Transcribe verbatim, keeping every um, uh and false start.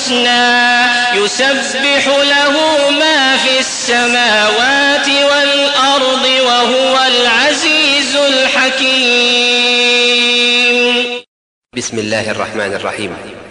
الحسنى يسبح له ما في السماوات والأرض وهو العزيز الحكيم. بسم الله الرحمن الرحيم.